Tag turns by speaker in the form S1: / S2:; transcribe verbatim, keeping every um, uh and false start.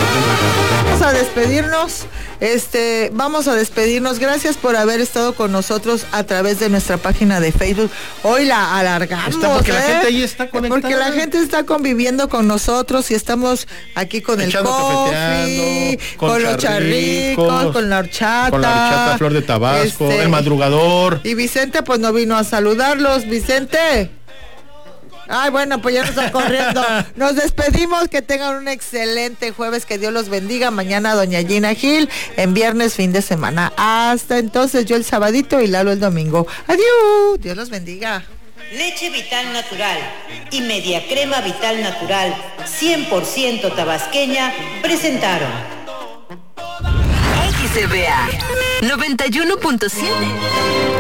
S1: Vamos a despedirnos, este, vamos a despedirnos. Gracias por haber estado con nosotros a través de nuestra página de Facebook. Hoy la alargamos,
S2: está porque
S1: ¿eh?
S2: la gente ahí está conectada.
S1: Porque la gente está conviviendo con nosotros y estamos aquí con Echando el coffee, con, con los charricos, con la horchata,
S2: con la horchata Flor de Tabasco, este, el madrugador.
S1: Y Vicente pues no vino a saludarlos. Vicente. Ay, bueno, pues ya nos están corriendo. Nos despedimos, que tengan un excelente jueves, que Dios los bendiga. Mañana doña Gina Gil, en viernes fin de semana. Hasta entonces, yo el sabadito y Lalo el domingo. Adiós, Dios los bendiga.
S3: Leche Vital Natural y Media Crema Vital Natural cien por ciento tabasqueña presentaron
S4: X C B A noventa y uno punto siete.